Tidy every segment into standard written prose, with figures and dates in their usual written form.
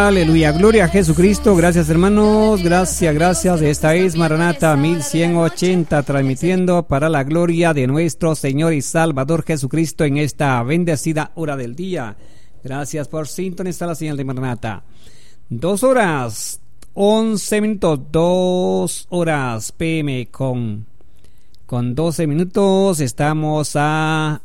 Aleluya, gloria a Jesucristo. Gracias, hermanos, gracias. Esta es Maranata 1180, transmitiendo para la gloria de nuestro Señor y Salvador Jesucristo en esta bendecida hora del día. Gracias por sintonizar la señal de Maranata. 2 horas 11 minutos, 2 horas PM con 12 minutos. Estamos a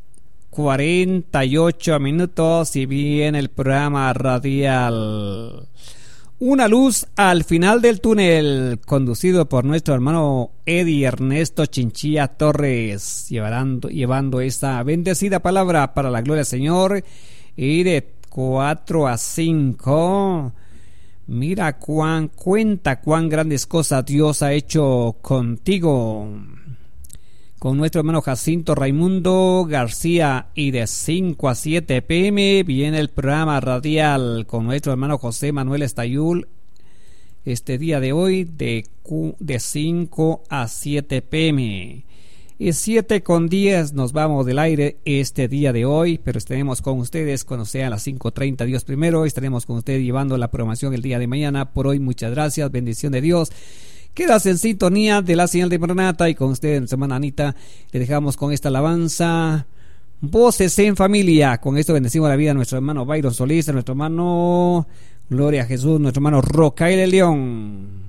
48 minutos y viene el programa radial Una luz al final del túnel, conducido por nuestro hermano Eddie Ernesto Chinchilla Torres, llevando esta bendecida palabra para la gloria del Señor. Y de 4 a 5, mira cuán grandes cosas Dios ha hecho contigo, con nuestro hermano Jacinto Raimundo García. Y de 5 a 7 PM viene el programa radial con nuestro hermano José Manuel Estayul. Este día de hoy de 5 a 7 PM. Y 7:10 nos vamos del aire este día de hoy, pero estaremos con ustedes cuando sean las 5:30, Dios primero. Estaremos con ustedes llevando la programación el día de mañana. Por hoy, muchas gracias, bendición de Dios. Quedas en sintonía de la señal de Maranata, y con ustedes, nuestra hermana Anita, le dejamos con esta alabanza, Voces en Familia. Con esto bendecimos la vida de nuestro hermano Byron Solís, de nuestro hermano Gloria a Jesús, nuestro hermano Rocael de León.